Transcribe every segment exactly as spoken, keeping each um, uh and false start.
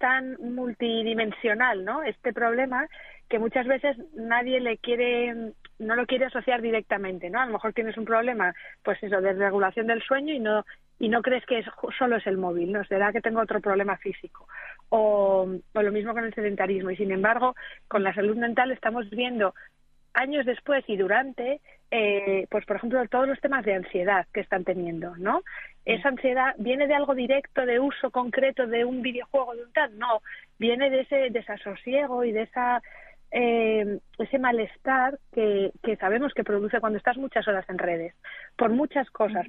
tan multidimensional, ¿no? Este problema que muchas veces nadie le quiere, no lo quiere asociar directamente, ¿no? A lo mejor tienes un problema, pues eso, de regulación del sueño y no y no crees que es, solo es el móvil, ¿no? Será que tengo otro problema físico. O, o lo mismo con el sedentarismo. Y sin embargo, con la salud mental estamos viendo años después y durante, eh, pues por ejemplo, todos los temas de ansiedad que están teniendo, ¿no? Esa ansiedad viene de algo directo, de uso concreto, de un videojuego, de un tal, no, viene de ese desasosiego y de esa eh, ese malestar que, que sabemos que produce cuando estás muchas horas en redes, por muchas cosas.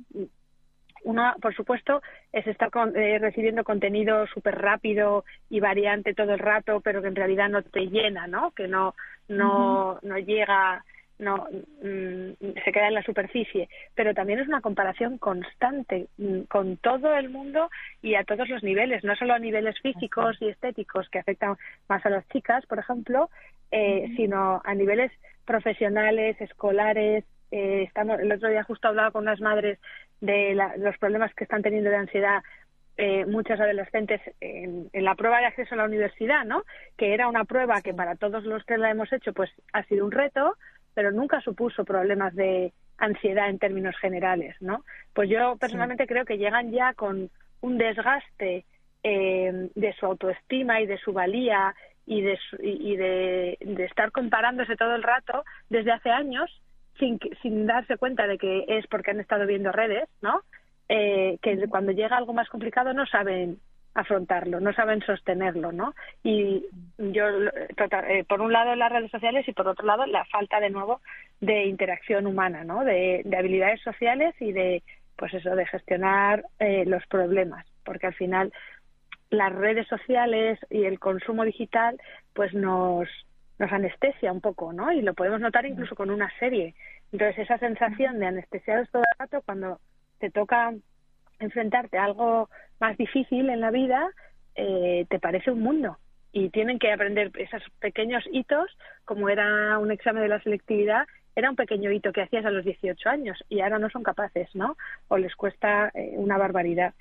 Una, por supuesto, es estar con, eh, recibiendo contenido súper rápido y variante todo el rato, pero que en realidad no te llena, ¿no? Que no no uh-huh. no llega, no mm, se queda en la superficie. Pero también es una comparación constante mm, con todo el mundo y a todos los niveles, no solo a niveles físicos y estéticos que afectan más a las chicas, por ejemplo, eh, uh-huh. sino a niveles profesionales, escolares. Eh, estamos, el otro día justo hablaba con unas madres de la, los problemas que están teniendo de ansiedad eh, muchas adolescentes en, en la prueba de acceso a la universidad, ¿no? Que era una prueba que para todos los que la hemos hecho pues ha sido un reto, pero nunca supuso problemas de ansiedad en términos generales, ¿no? Pues yo personalmente sí. creo que llegan ya con un desgaste eh, de su autoestima y de su valía y de su, y, y de, de estar comparándose todo el rato desde hace años sin sin darse cuenta de que es porque han estado viendo redes, ¿no? Eh, que cuando llega algo más complicado no saben afrontarlo, no saben sostenerlo, ¿no? Y yo, total, eh, por un lado las redes sociales y por otro lado la falta de nuevo de interacción humana, ¿no? De, de habilidades sociales y de, pues eso, de gestionar eh, los problemas, porque al final las redes sociales y el consumo digital, pues nos nos anestesia un poco, ¿no? Y lo podemos notar incluso con una serie. Entonces, esa sensación de anestesiados todo el rato cuando te toca enfrentarte a algo más difícil en la vida, eh, te parece un mundo. Y tienen que aprender esos pequeños hitos, como era un examen de la selectividad, era un pequeño hito que hacías a los dieciocho años y ahora no son capaces, ¿no? O les cuesta eh, una barbaridad.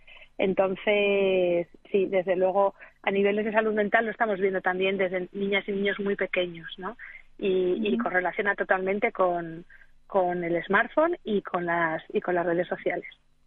Entonces, sí, desde luego, a niveles de salud mental lo estamos viendo también desde niñas y niños muy pequeños, ¿no? Y, uh-huh. y correlaciona totalmente con, con el smartphone y con las y con las redes sociales.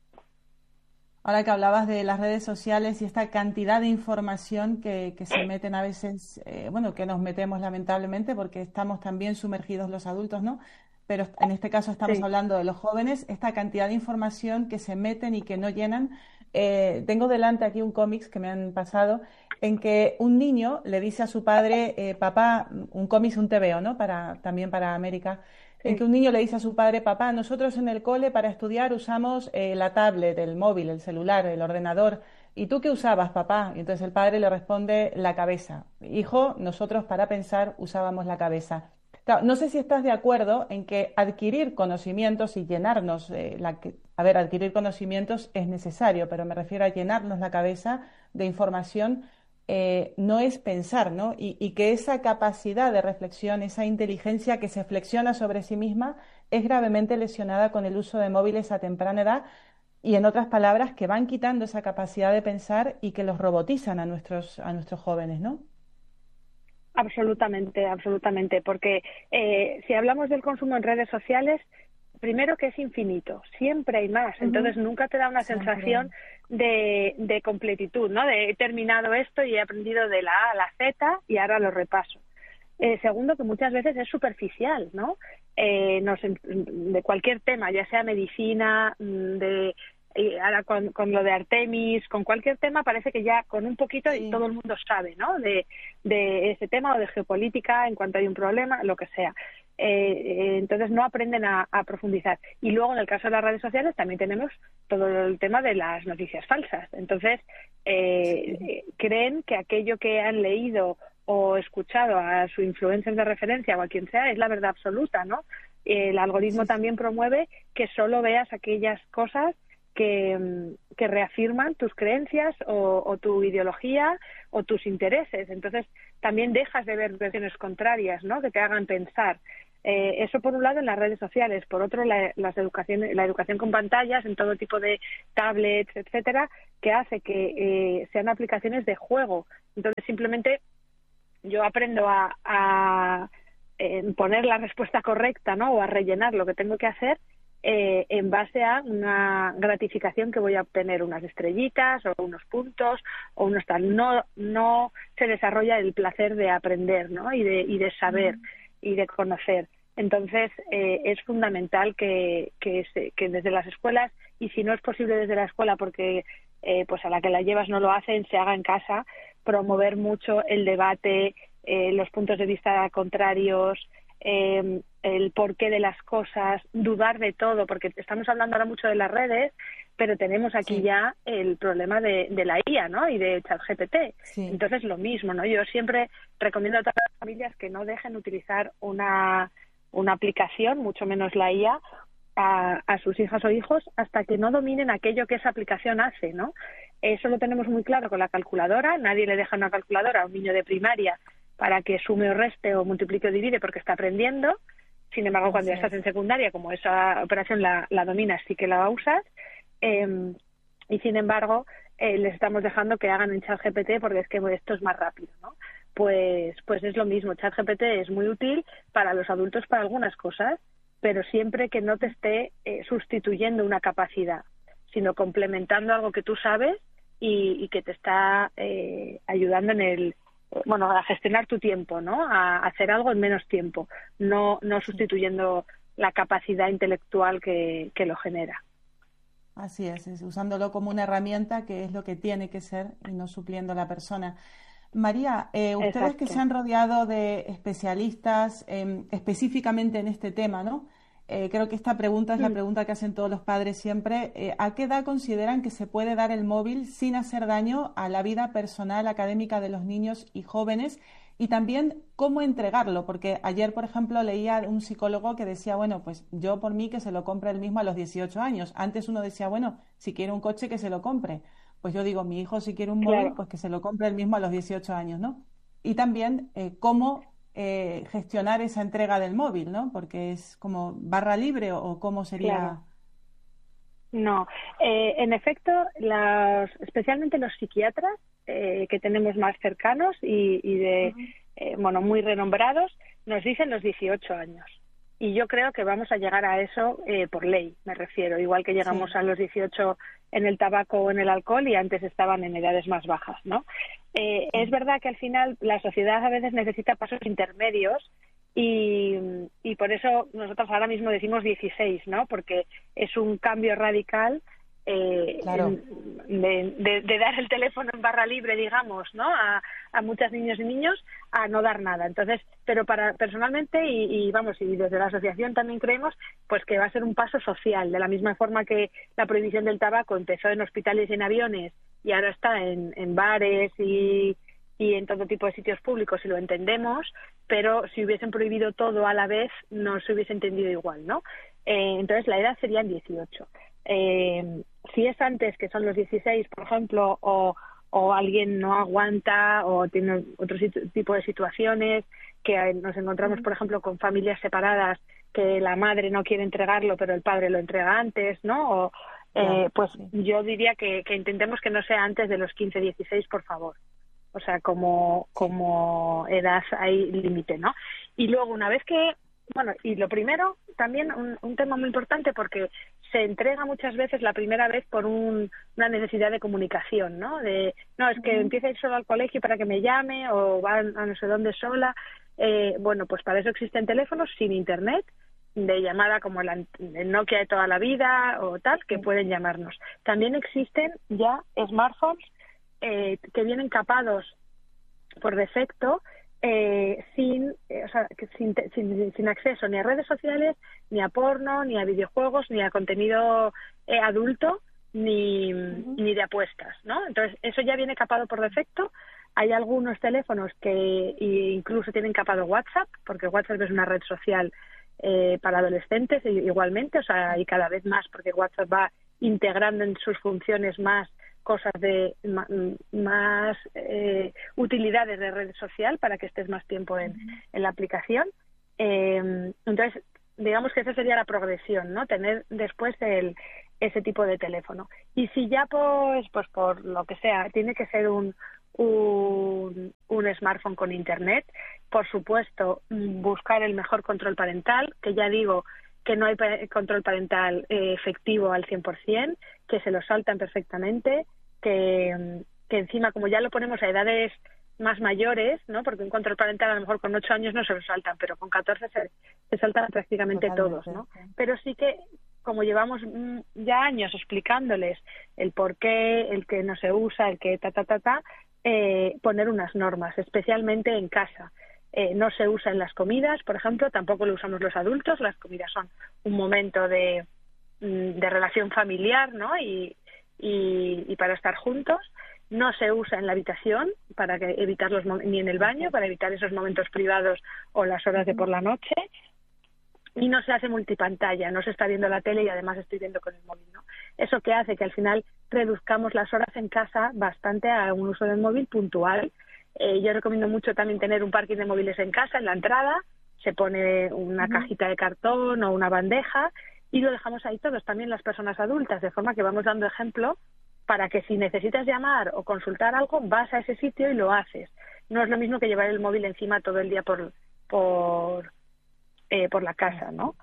Ahora que hablabas de las redes sociales y esta cantidad de información que, que se meten a veces, eh, bueno, que nos metemos lamentablemente porque estamos también sumergidos los adultos, ¿no? Pero en este caso estamos sí. hablando de los jóvenes, esta cantidad de información que se meten y que no llenan. Eh, tengo delante aquí un cómics que me han pasado en que un niño le dice a su padre, eh, papá, un cómics, un tebeo, ¿no? Para, también para América, sí. en que un niño le dice a su padre, papá, nosotros en el cole para estudiar usamos eh, la tablet, el móvil, el celular, el ordenador. ¿Y tú qué usabas, papá? Y entonces el padre le responde, la cabeza. Hijo, nosotros para pensar usábamos la cabeza. Claro, no sé si estás de acuerdo en que adquirir conocimientos y llenarnos, eh, la que, a ver, adquirir conocimientos es necesario, pero me refiero a llenarnos la cabeza de información, eh, no es pensar, ¿no? Y, y que esa capacidad de reflexión, esa inteligencia que se flexiona sobre sí misma es gravemente lesionada con el uso de móviles a temprana edad y, en otras palabras, que van quitando esa capacidad de pensar y que los robotizan a nuestros, a nuestros jóvenes, ¿no? Absolutamente, absolutamente, porque eh, si hablamos del consumo en redes sociales, primero que es infinito, siempre hay más, uh-huh. entonces nunca te da una siempre. sensación de, de completitud, ¿no? De he terminado esto y he aprendido de la A a la Z y ahora lo repaso. Eh, segundo, que muchas veces es superficial, ¿no? Eh, nos, de cualquier tema, ya sea medicina, de y ahora con, con lo de Artemis, con cualquier tema parece que ya con un poquito sí. todo el mundo sabe, ¿no? De, de ese tema o de geopolítica en cuanto hay un problema, lo que sea. Eh, eh, entonces no aprenden a, a profundizar. Y luego en el caso de las redes sociales también tenemos todo el tema de las noticias falsas. Entonces eh, sí. eh, creen que aquello que han leído o escuchado a su influencer de referencia o a quien sea es la verdad absoluta, ¿no? El algoritmo sí. también promueve que solo veas aquellas cosas que, que reafirman tus creencias o, o tu ideología o tus intereses. Entonces también dejas de ver versiones contrarias, ¿no? Que te hagan pensar. Eh, eso por un lado en las redes sociales, por otro la, las educación, la educación con pantallas en todo tipo de tablets, etcétera, que hace que eh, sean aplicaciones de juego. Entonces simplemente yo aprendo a, a eh, poner la respuesta correcta, ¿no? O a rellenar lo que tengo que hacer eh, en base a una gratificación que voy a obtener, unas estrellitas o unos puntos o unos tal. No, no se desarrolla el placer de aprender, ¿no? Y de, y de saber y de conocer. Entonces, eh, es fundamental que, que, se, que desde las escuelas, y si no es posible desde la escuela porque eh, pues a la que la llevas no lo hacen, se haga en casa, promover mucho el debate, eh, los puntos de vista contrarios, eh, el porqué de las cosas, dudar de todo, porque estamos hablando ahora mucho de las redes, pero tenemos aquí sí. ya el problema de, de la I A, ¿no? Y de ChatGPT. Sí. Entonces, lo mismo, ¿no? Yo siempre recomiendo a todas las familias que no dejen utilizar una una aplicación, mucho menos la I A, a, a sus hijas o hijos hasta que no dominen aquello que esa aplicación hace, ¿no? Eso lo tenemos muy claro con la calculadora. Nadie le deja una calculadora a un niño de primaria para que sume o reste o multiplique o divide porque está aprendiendo. Sin embargo, cuando ya estás en secundaria, como esa operación la, la dominas, sí que la usas. Eh, y sin embargo, eh, les estamos dejando que hagan en ChatGPT porque es que esto es más rápido, ¿no? Pues, pues es lo mismo. ChatGPT es muy útil para los adultos para algunas cosas, pero siempre que no te esté eh, sustituyendo una capacidad, sino complementando algo que tú sabes y, y que te está eh, ayudando en el, bueno, a gestionar tu tiempo, ¿no? A hacer algo en menos tiempo, no, no sustituyendo la capacidad intelectual que, que lo genera. Así es, es, usándolo como una herramienta que es lo que tiene que ser y no supliendo a la persona. María, eh, ustedes Exacto. que se han rodeado de especialistas eh, específicamente en este tema, ¿no? Eh, creo que esta pregunta es la pregunta que hacen todos los padres siempre. Eh, ¿A qué edad consideran que se puede dar el móvil sin hacer daño a la vida personal académica de los niños y jóvenes? Y también, ¿cómo entregarlo? Porque ayer, por ejemplo, leía un psicólogo que decía, bueno, pues yo por mí que se lo compre él mismo a los dieciocho años. Antes uno decía, bueno, si quiere un coche que se lo compre. Pues yo digo, mi hijo si quiere un móvil, claro. pues que se lo compre él mismo a los dieciocho años, ¿no? Y también eh, cómo eh, gestionar esa entrega del móvil, ¿no? Porque es como barra libre o, o cómo sería... Claro. No, eh, en efecto, las, especialmente los psiquiatras eh, que tenemos más cercanos y, y de, uh-huh. eh, bueno, muy renombrados, nos dicen los dieciocho años. Y yo creo que vamos a llegar a eso eh, por ley, me refiero, igual que llegamos sí. a los dieciocho en el tabaco o en el alcohol y antes estaban en edades más bajas, ¿no? Eh, sí. Es verdad que al final la sociedad a veces necesita pasos intermedios y, y por eso nosotros ahora mismo decimos dieciséis, ¿no? Porque es un cambio radical eh, claro. de, de, de dar el teléfono en barra libre, digamos, ¿no? A, a muchos niños y niños a no dar nada. Entonces, pero para personalmente y, y vamos, y desde la asociación también creemos pues que va a ser un paso social, de la misma forma que la prohibición del tabaco empezó en hospitales y en aviones y ahora está en, en bares y, y en todo tipo de sitios públicos y lo entendemos, pero si hubiesen prohibido todo a la vez no se hubiese entendido igual, ¿no? Eh, entonces la edad serían dieciocho. Eh, si es antes, que son los dieciséis, por ejemplo, o, o alguien no aguanta o tiene otro situ- tipo de situaciones, que nos encontramos, por ejemplo, con familias separadas, que la madre no quiere entregarlo, pero el padre lo entrega antes, ¿no? O, eh, pues yo diría que, que intentemos que no sea antes de los quince, dieciséis, por favor. O sea, como, como edad hay límite, ¿no? Y luego, una vez que... Bueno, y lo primero, también un, un tema muy importante porque se entrega muchas veces la primera vez por un, una necesidad de comunicación, ¿no? De, no, es que uh-huh. empieza a ir solo al colegio para que me llame o va a no sé dónde sola. Eh, bueno, pues para eso existen teléfonos sin internet, de llamada como el, el Nokia de toda la vida o tal, que pueden llamarnos. También existen ya smartphones eh, que vienen capados por defecto Eh, sin, eh, o sea, que sin, sin, sin acceso ni a redes sociales, ni a porno, ni a videojuegos, ni a contenido eh, adulto, ni, uh-huh. ni de apuestas, ¿no? Entonces, eso ya viene capado por defecto. Hay algunos teléfonos que incluso tienen capado WhatsApp, porque WhatsApp es una red social eh, para adolescentes igualmente, o sea, y cada vez más, porque WhatsApp va integrando en sus funciones más cosas de más eh, utilidades de red social para que estés más tiempo en, en la aplicación. Eh, entonces, digamos que esa sería la progresión, ¿no? Tener después el, ese tipo de teléfono. Y si ya, pues, pues por lo que sea, tiene que ser un, un, un smartphone con internet, por supuesto, buscar el mejor control parental, que ya digo que no hay control parental eh, efectivo al cien por ciento, que se lo saltan perfectamente, que, que encima, como ya lo ponemos a edades más mayores, ¿no? Porque un control parental a lo mejor con ocho años no se lo saltan, pero con catorce se, se saltan prácticamente Totalmente, todos, ¿no? Sí. Pero sí que, como llevamos ya años explicándoles el por qué, el que no se usa, el que ta, ta, ta, ta, eh, poner unas normas, especialmente en casa. Eh, no se usa en las comidas, por ejemplo, tampoco lo usamos los adultos. Las comidas son un momento de, de relación familiar, ¿no? Y, y, y para estar juntos. No se usa en la habitación para que evitar los ni en el baño para evitar esos momentos privados o las horas de por la noche, y no se hace multipantalla, no se está viendo la tele y además estoy viendo con el móvil, ¿no? Eso que hace que al final reduzcamos las horas en casa bastante a un uso del móvil puntual. Eh, yo recomiendo mucho también tener un parking de móviles en casa, en la entrada, se pone una uh-huh. cajita de cartón o una bandeja y lo dejamos ahí todos, también las personas adultas, de forma que vamos dando ejemplo para que si necesitas llamar o consultar algo, vas a ese sitio y lo haces. No es lo mismo que llevar el móvil encima todo el día por por eh, por la casa, ¿no?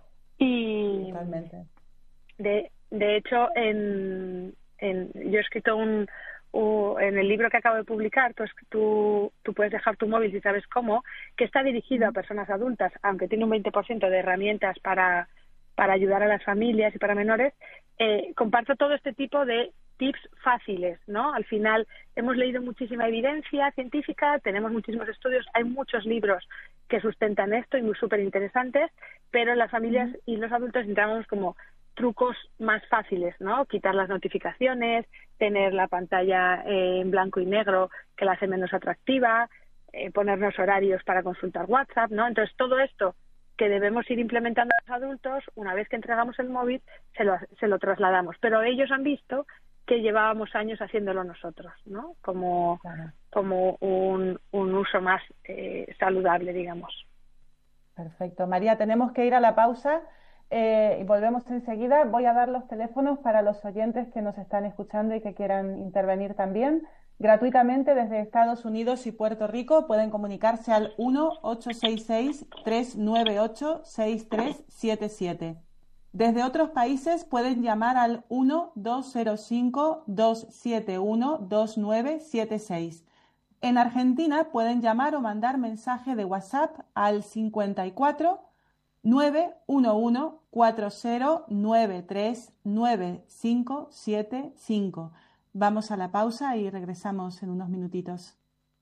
Y Totalmente. De, de hecho, en, en yo he escrito un, un en el libro que acabo de publicar, tú, tú, tú puedes dejar tu móvil si sabes cómo, que está dirigido a personas adultas, aunque tiene un veinte por ciento de herramientas para para ayudar a las familias y para menores. Eh, comparto todo este tipo de tips fáciles, ¿no? Al final hemos leído muchísima evidencia científica, tenemos muchísimos estudios, hay muchos libros que sustentan esto y muy súper interesantes, pero las familias mm. y los adultos entramos como trucos más fáciles, ¿no? Quitar las notificaciones, tener la pantalla eh, en blanco y negro que la hace menos atractiva, eh, ponernos horarios para consultar WhatsApp, ¿no? Entonces todo esto que debemos ir implementando a los adultos, una vez que entregamos el móvil, se lo, se lo trasladamos. Pero ellos han visto que llevábamos años haciéndolo nosotros, ¿no? Como, claro. como un, un uso más eh, saludable, digamos. Perfecto. María, tenemos que ir a la pausa eh, y volvemos enseguida. Voy a dar los teléfonos para los oyentes que nos están escuchando y que quieran intervenir también. Gratuitamente desde Estados Unidos y Puerto Rico pueden comunicarse al uno ocho seis seis, tres nueve ocho, seis tres siete siete. Desde otros países pueden llamar al uno dos cero cinco, dos siete uno, dos nueve siete seis. En Argentina pueden llamar o mandar mensaje de WhatsApp al cincuenta y cuatro, nueve uno uno, cuatro cero nueve tres, nueve cinco siete cinco. Vamos a la pausa y regresamos en unos minutitos.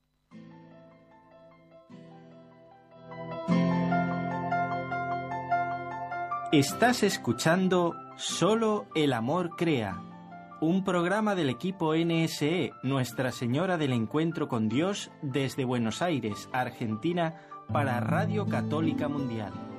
Estás escuchando Solo el Amor Crea, un programa del equipo N S E, Nuestra Señora del Encuentro con Dios, desde Buenos Aires, Argentina, para Radio Católica Mundial.